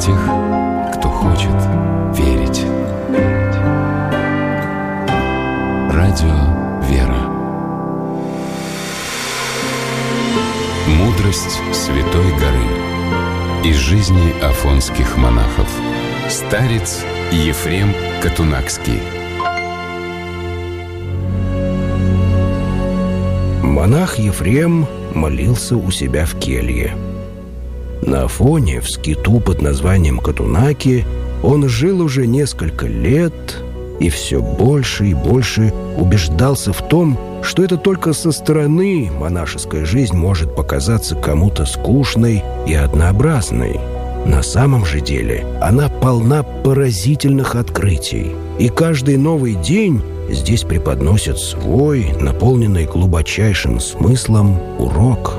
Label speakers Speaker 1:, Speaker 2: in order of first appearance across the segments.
Speaker 1: тех, кто хочет верить. Радио «Вера». Мудрость Святой Горы. Из жизни афонских монахов. Старец Ефрем Катунакский.
Speaker 2: Монах Ефрем молился у себя в келье. На Афоне, в скиту под названием Катунаки, он жил уже несколько лет и все больше и больше убеждался в том, что это только со стороны монашеская жизнь может показаться кому-то скучной и однообразной. На самом же деле она полна поразительных открытий, и каждый новый день здесь преподносит свой, наполненный глубочайшим смыслом, урок.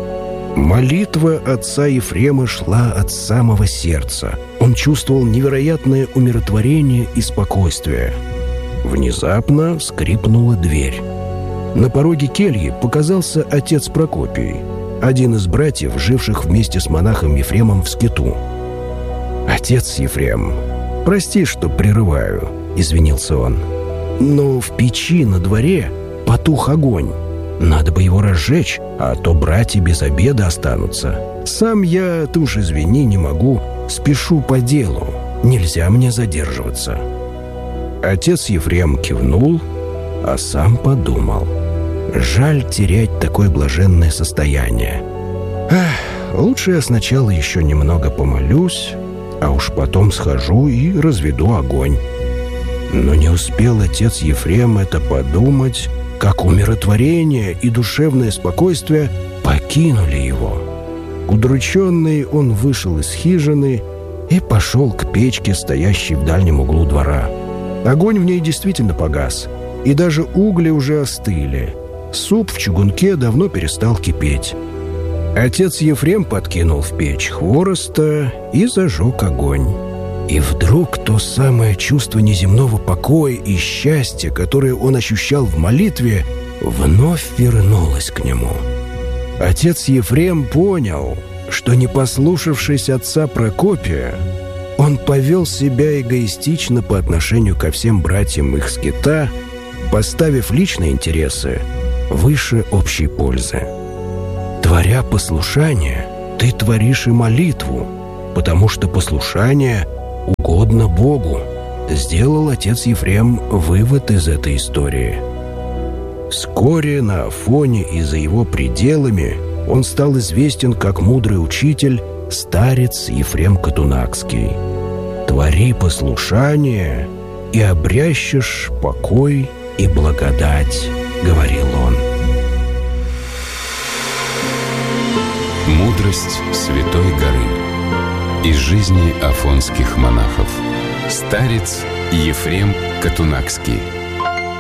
Speaker 2: Молитва отца Ефрема шла от самого сердца. Он чувствовал невероятное умиротворение и спокойствие. Внезапно скрипнула дверь. На пороге кельи показался отец Прокопий, один из братьев, живших вместе с монахом Ефремом в скиту. «Отец Ефрем, прости, что прерываю», — извинился он. «Но в печи на дворе потух огонь. Надо бы его разжечь, а то братья без обеда останутся. Сам я, ты уж извини, не могу. Спешу по делу. Нельзя мне задерживаться». Отец Ефрем кивнул, а сам подумал: жаль терять такое блаженное состояние. Лучше я сначала еще немного помолюсь, а уж потом схожу и разведу огонь. Но не успел отец Ефрем это подумать, как умиротворение и душевное спокойствие покинули его. Удрученный, он вышел из хижины и пошел к печке, стоящей в дальнем углу двора. Огонь в ней действительно погас, и даже угли уже остыли. Суп в чугунке давно перестал кипеть. Отец Ефрем подкинул в печь хвороста и зажег огонь. И вдруг то самое чувство неземного покоя и счастья, которое он ощущал в молитве, вновь вернулось к нему. Отец Ефрем понял, что, не послушавшись отца Прокопия, он повел себя эгоистично по отношению ко всем братьям их скита, поставив личные интересы выше общей пользы. Творя послушание, ты творишь и молитву, потому что послушание угодно Богу, сделал отец Ефрем вывод из этой истории. Вскоре на Афоне и за его пределами он стал известен как мудрый учитель, старец Ефрем Катунакский. «Твори послушание, и обрящешь покой и благодать», — говорил он.
Speaker 1: Мудрость Святой Горы. Из жизни афонских монахов. Старец Ефрем Катунакский.